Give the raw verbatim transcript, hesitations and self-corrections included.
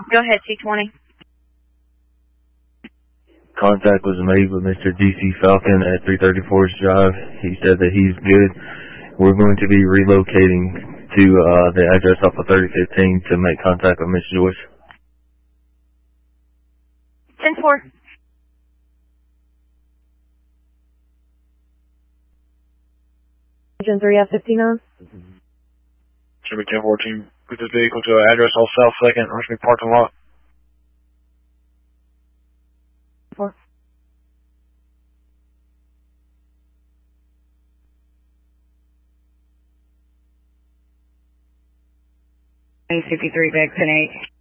Go ahead, C twenty. Contact was made with Mister D C Falcon at three thirty-fourth Drive. He said that he's good. We're going to be relocating to uh, the address off of thirty fifteen to make contact with Miss Joyce. ten four. Agent three F fifteen on. Should be ten fourteen. Put this vehicle to our address off South second, Rushmere parking lot. Four. fifty-three back ten eight.